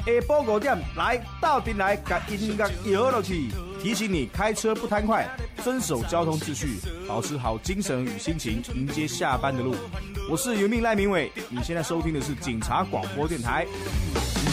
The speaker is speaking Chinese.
晡5点来到店来，把音乐摇落去，提醒你开车不贪快，遵守交通秩序，保持好精神与心情，迎接下班的路。我是原命赖明伟，你现在收听的是警察广播电台。